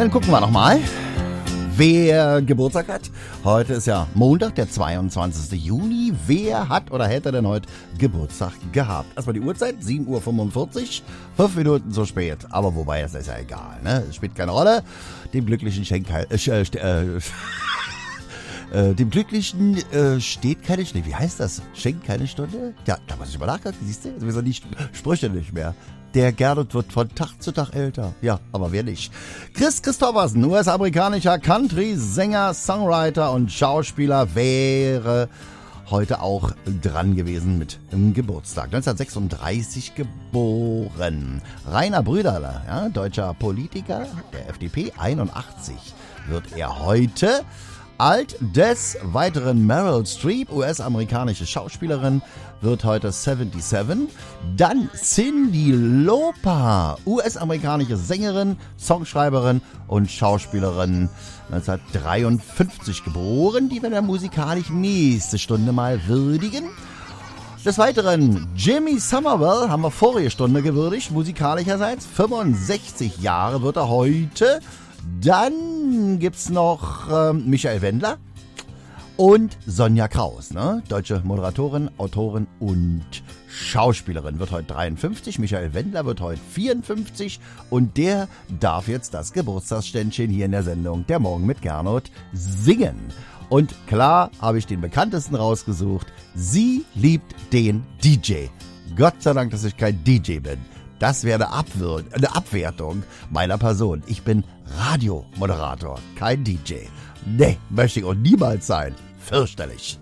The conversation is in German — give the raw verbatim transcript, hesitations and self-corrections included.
Dann gucken wir nochmal, wer Geburtstag hat. Heute ist ja Montag, der zweiundzwanzigster Juni. Wer hat oder hätte denn heute Geburtstag gehabt? Erstmal die Uhrzeit, sieben Uhr fünfundvierzig, fünf Minuten zu spät. Aber wobei, das ist ja egal, ne? Es spielt keine Rolle. Dem Glücklichen schenkt kein... Äh, äh, äh, dem Glücklichen äh, steht keine Stunde. Wie heißt das? Schenkt keine Stunde? Ja, da muss ich mal nachgucken, siehst du? Sowieso die Sprüche nicht mehr. Der Gernot wird von Tag zu Tag älter. Ja, aber wer nicht? Kris Kristofferson, U S-amerikanischer Country-Sänger, Songwriter und Schauspieler, wäre heute auch dran gewesen mit dem Geburtstag. neunzehnhundertsechsunddreißig geboren. Rainer Brüderle, ja, deutscher Politiker der F D P, einundachtzig wird er heute. Alt. Des Weiteren Meryl Streep, U S-amerikanische Schauspielerin, wird heute siebenundsiebzig. Dann Cyndi Lauper, U S-amerikanische Sängerin, Songschreiberin und Schauspielerin, neunzehnhundertdreiundfünfzig geboren. Die werden wir musikalisch nächste Stunde mal würdigen. Des Weiteren Jimmy Somerville haben wir vorige Stunde gewürdigt, musikalischerseits. fünfundsechzig Jahre wird er heute. Dann gibt's noch ähm, Michael Wendler und Sonja Kraus, ne? Deutsche Moderatorin, Autorin und Schauspielerin, wird heute dreiundfünfzig. Michael Wendler wird heute vierundfünfzig und der darf jetzt das Geburtstagsständchen hier in der Sendung Der Morgen mit Gernot singen. Und klar habe ich den bekanntesten rausgesucht. Sie liebt den D J. Gott sei Dank, dass ich kein D J bin. Das wäre eine, Abwir- eine Abwertung meiner Person. Ich bin Radiomoderator, kein D J. Nee, möchte ich auch niemals sein. Fürchterlich.